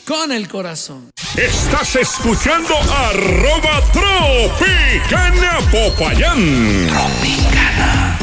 con el corazón. Estás escuchando @Tropicana Popayán. Tropicana.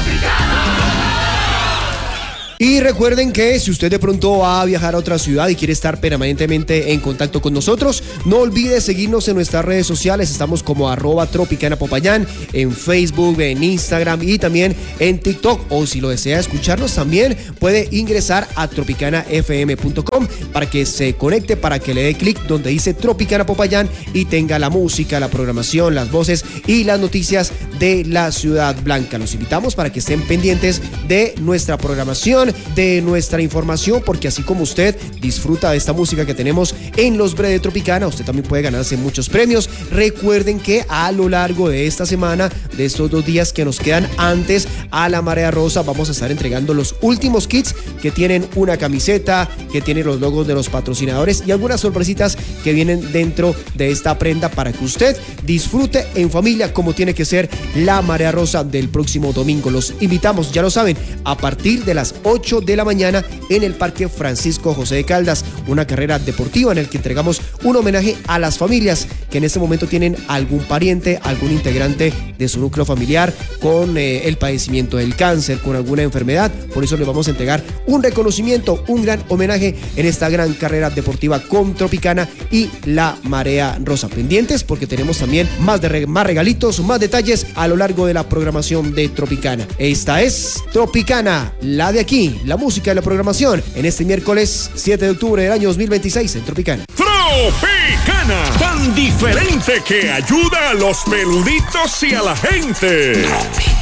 Y recuerden que si usted de pronto va a viajar a otra ciudad y quiere estar permanentemente en contacto con nosotros, no olvide seguirnos en nuestras redes sociales. Estamos como @Tropicana Popayán en Facebook, en Instagram y también en TikTok. O si lo desea escucharnos también puede ingresar a tropicanafm.com para que se conecte, para que le dé clic donde dice Tropicana Popayán y tenga la música, la programación, las voces y las noticias de la Ciudad Blanca. Los invitamos para que estén pendientes de nuestra programación, de nuestra información, porque así como usted disfruta de esta música que tenemos en los Bre de Tropicana, usted también puede ganarse muchos premios. Recuerden que a lo largo de esta semana, de estos 2 días que nos quedan antes a la Marea Rosa, vamos a estar entregando los últimos kits que tienen una camiseta, que tienen los logos de los patrocinadores y algunas sorpresitas que vienen dentro de esta prenda para que usted disfrute en familia como tiene que ser la Marea Rosa del próximo domingo. Los invitamos, ya lo saben, a partir de las 8 de la mañana en el Parque Francisco José de Caldas, una carrera deportiva en el que entregamos un homenaje a las familias que en este momento tienen algún pariente, algún integrante de su núcleo familiar con el padecimiento del cáncer, con alguna enfermedad. Por eso les vamos a entregar un reconocimiento, un gran homenaje en esta gran carrera deportiva con Tropicana y la Marea Rosa. Pendientes porque tenemos también más regalitos, más detalles a lo largo de la programación de Tropicana. Esta es Tropicana, la de aquí, la música de la programación en este miércoles 7 de octubre del año 2026 en Tropicana. Tropicana, tan diferente que ayuda a los peluditos y a la gente.